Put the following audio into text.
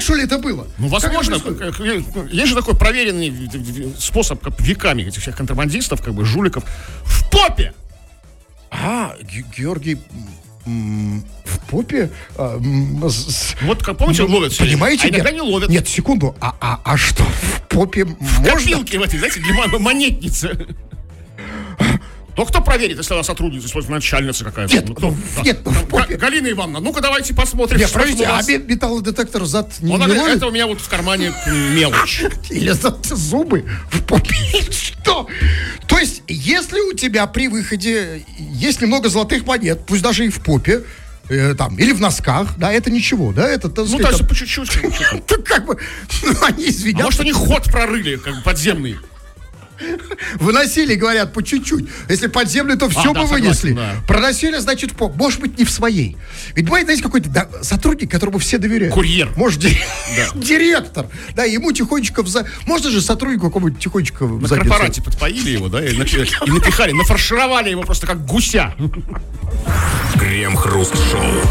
что ли, это было? Ну, возможно, есть же такой проверенный способ, как веками этих всех контрабандистов, как бы жуликов, в попе. Георгий... В попе? Вот, как помните, ловят. Понимаете? А иногда не ловят. Нет, секунду. А что, в попе можно? Копилки в этой, знаете, для монетницы. Ну, кто проверит, если она сотрудница, если начальница какая-то? Нет, в попе. Галина Ивановна, ну-ка давайте посмотрим. Нет, проверьте, металлодетектор зад не говорит, ловит? это у меня вот в кармане мелочь. Или зубы в попе. Что? То есть, если у тебя при выходе есть немного золотых монет, пусть даже и в попе, там, или в носках, да, это ничего, да, это, так сказать, там, то по чуть-чуть. Как бы, они извиняются. Может, они ход прорыли, как бы подземный. Выносили, говорят, по чуть-чуть. Если подземный, то все бы вынесли. Согласен, да. Проносили, значит, может быть, не в своей. Ведь бывает, знаете, какой-то сотрудник, которому все доверяют. Курьер. Может, директор. Да, ему тихонечко можно же сотруднику какому-нибудь тихонечко в задницу. На корпорате подпоили его, да, и напихали, нафаршировали его просто как гуся. Крем-хруст-шоу.